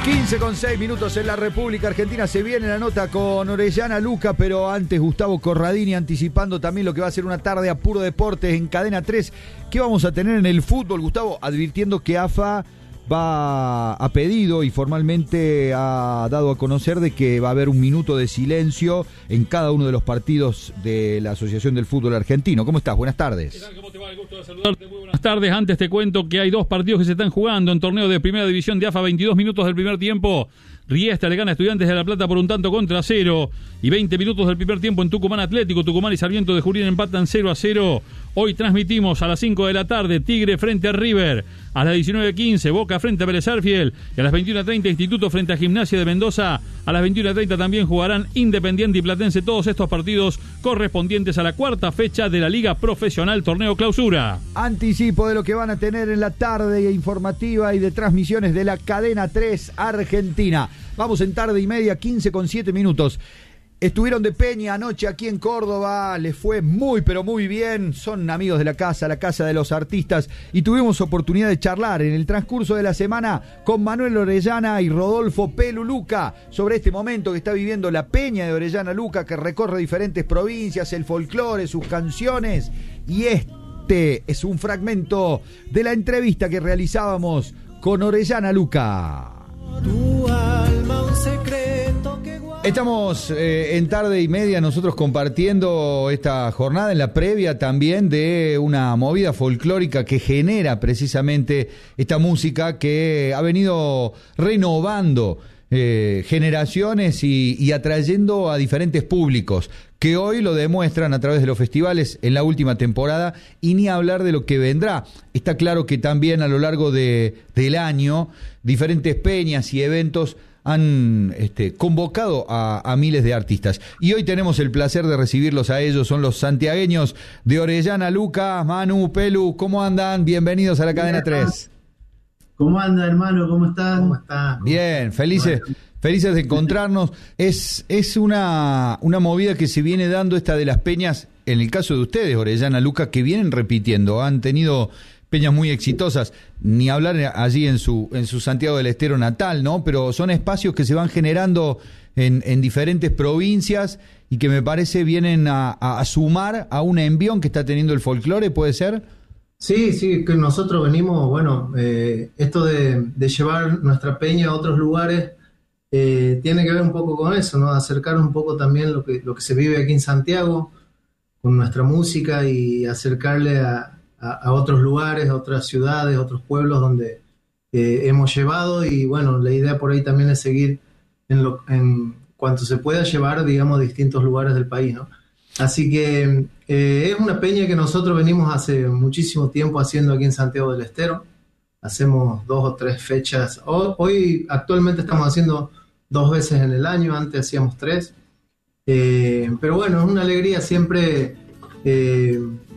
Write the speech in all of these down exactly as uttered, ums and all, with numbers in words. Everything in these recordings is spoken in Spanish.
quince con seis minutos en la República Argentina. Se viene la nota con Orellana Luca, pero antes Gustavo Corradini anticipando también lo que va a ser una tarde a puro deportes en Cadena tres. ¿Qué vamos a tener en el fútbol, Gustavo? Advirtiendo que A F A va a pedido y formalmente ha dado a conocer de que va a haber un minuto de silencio en cada uno de los partidos de la Asociación del Fútbol Argentino. ¿Cómo estás? Buenas tardes. ¿Qué tal? ¿Cómo te va? El gusto de saludarte. Muy buenas tardes. Antes te cuento que hay dos partidos que se están jugando en torneo de Primera División de A F A. veintidós minutos del primer tiempo. Riestra le gana a Estudiantes de La Plata por un tanto contra cero. Y veinte minutos del primer tiempo en Tucumán Atlético. Tucumán y Sarmiento de Junín empatan cero a cero. Hoy transmitimos a las cinco de la tarde Tigre frente a River. A las diecinueve quince Boca frente a Vélez Sarsfield. Y a las veintiuno treinta Instituto frente a Gimnasia de Mendoza. A las veintiuno treinta también jugarán Independiente y Platense. Todos estos partidos correspondientes a la cuarta fecha de la Liga Profesional Torneo Clausura. Anticipo de lo que van a tener en la tarde informativa y de transmisiones de la Cadena tres Argentina. Vamos en tarde y media, quince con siete minutos. Estuvieron de Peña anoche aquí en Córdoba, les fue muy pero muy bien, son amigos de la casa, la casa de los artistas, y tuvimos oportunidad de charlar en el transcurso de la semana con Manuel Orellana y Rodolfo Pelu Luca sobre este momento que está viviendo la Peña de Orellana Luca, que recorre diferentes provincias, el folclore, sus canciones, y este es un fragmento de la entrevista que realizábamos con Orellana Luca. Tu alma un secreto que Estamos eh, en tarde y media nosotros compartiendo esta jornada en la previa también de una movida folclórica que genera precisamente esta música que ha venido renovando eh, generaciones y, y atrayendo a diferentes públicos que hoy lo demuestran a través de los festivales en la última temporada, y ni hablar de lo que vendrá. Está claro que también a lo largo de, del año diferentes peñas y eventos han este, convocado a, a miles de artistas. Y hoy tenemos el placer de recibirlos a ellos, son los santiagueños de Orellana Luca. Manu, Pelu, ¿cómo andan? Bienvenidos a la Cadena tres. ¿Cómo anda, hermano? ¿Cómo están? ¿Cómo está? Bien, felices, bueno. felices de encontrarnos. Es, es una, una movida que se viene dando esta de las peñas, en el caso de ustedes, Orellana Luca, que vienen repitiendo, han tenido peñas muy exitosas, ni hablar allí en su en su Santiago del Estero natal, ¿no? Pero son espacios que se van generando en, en diferentes provincias y que me parece vienen a, a, a sumar a un envión que está teniendo el folclore, ¿puede ser? Sí, sí, que nosotros venimos, bueno, eh, esto de, de llevar nuestra peña a otros lugares eh, tiene que ver un poco con eso, ¿no? Acercar un poco también lo que, lo que se vive aquí en Santiago con nuestra música y acercarle a a otros lugares, a otras ciudades, a otros pueblos donde eh, hemos llevado, y bueno, la idea por ahí también es seguir en, lo, en cuanto se pueda llevar, digamos, a distintos lugares del país, ¿no? Así que eh, es una peña que nosotros venimos hace muchísimo tiempo haciendo aquí en Santiago del Estero. Hacemos dos o tres fechas. Hoy, hoy actualmente estamos haciendo dos veces en el año, antes hacíamos tres. Eh, pero bueno, es una alegría siempre Eh,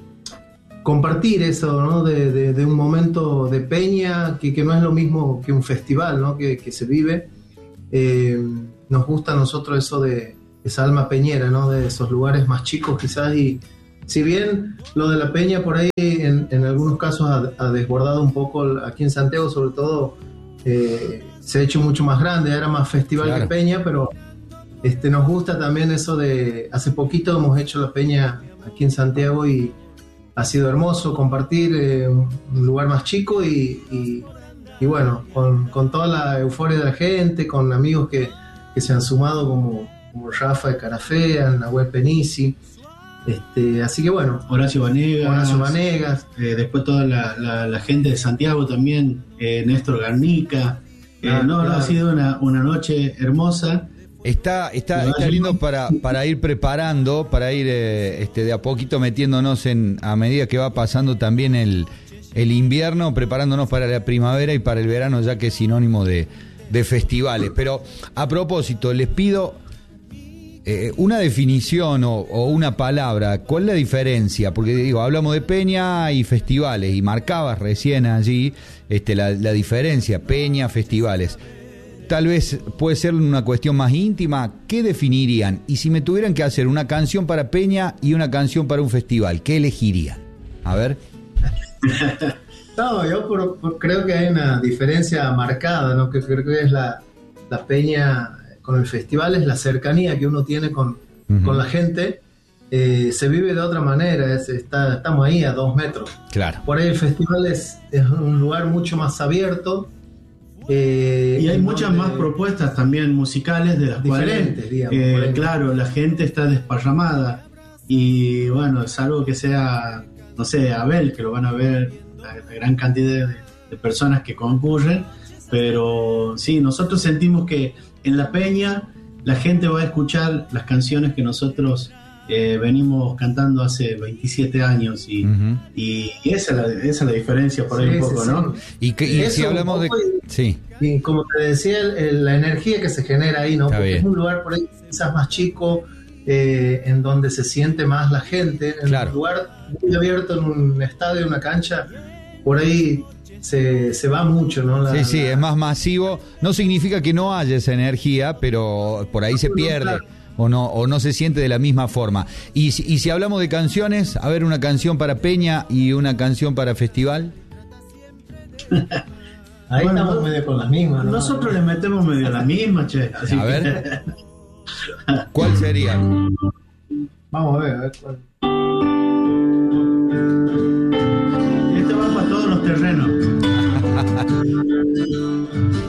compartir eso, ¿no? De, de, de un momento de peña que, que no es lo mismo que un festival, ¿no? Que, que se vive. Eh, nos gusta a nosotros eso de esa alma peñera, ¿no? De esos lugares más chicos quizás, y si bien lo de la peña por ahí en, en algunos casos ha, ha desbordado un poco aquí en Santiago, sobre todo eh, se ha hecho mucho más grande, era más festival claro. que peña, pero este, nos gusta también eso de, hace poquito hemos hecho la peña aquí en Santiago y ha sido hermoso compartir eh, un lugar más chico y, y, y bueno, con, con toda la euforia de la gente, con amigos que, que se han sumado como, como Rafa de Carafea, Nahuel Penisi, este, así que bueno. Horacio Vanegas. Horacio Vanegas. Eh, después toda la, la, la gente de Santiago también, eh, Néstor Garnica. Eh, ah, no, claro. no, ha sido una, una noche hermosa. Está, está, está lindo para, para ir preparando, para ir eh, este, de a poquito metiéndonos en, a medida que va pasando también el, el invierno, preparándonos para la primavera y para el verano, ya que es sinónimo de, de festivales. Pero a propósito, les pido eh, una definición o, o una palabra. ¿Cuál es la diferencia? Porque digo, hablamos de peña y festivales, y marcabas recién allí este, la, la diferencia, peña, festivales. Tal vez puede ser una cuestión más íntima. ¿Qué definirían? Y si me tuvieran que hacer una canción para peña y una canción para un festival, ¿qué elegirían? A ver. No, yo por, por, creo que hay una diferencia marcada, ¿no? Que creo que es la, la peña con el festival es la cercanía que uno tiene con, uh-huh. con la gente. Eh, se vive de otra manera, es, está, estamos ahí a dos metros. Claro. Por ahí el festival es, es un lugar mucho más abierto. Eh, y hay muchas más propuestas también musicales de las diferentes, cuales, digamos, eh, claro, la gente está desparramada y bueno, es algo que sea, no sé, Abel, que lo van a ver la, la gran cantidad de, de personas que concurren, pero sí, nosotros sentimos que en la peña la gente va a escuchar las canciones que nosotros eh, venimos cantando hace veintisiete años y, uh-huh. y, y esa, es la, esa es la diferencia por ahí sí, un poco, sí, ¿no? Sí. Y, que, y si hablamos de... Y, sí. y como te decía, el, el, la energía que se genera ahí, ¿no? Está Porque bien. es un lugar por ahí quizás más chico, eh, en donde se siente más la gente, en claro. un lugar muy abierto, en un estadio, una cancha, por ahí se, se va mucho, ¿no? La, sí, sí, la... es más masivo. No significa que no haya esa energía, pero por ahí se pierde. Claro. O no, o no se siente de la misma forma. Y, y si hablamos de canciones, a ver, una canción para Peña y una canción para Festival. Ahí bueno, estamos medio con las mismas, ¿no? Nosotros le metemos medio a la misma, che. Así a ver. ¿Cuál sería? Vamos a ver, a ver cuál. Este va para todos los terrenos.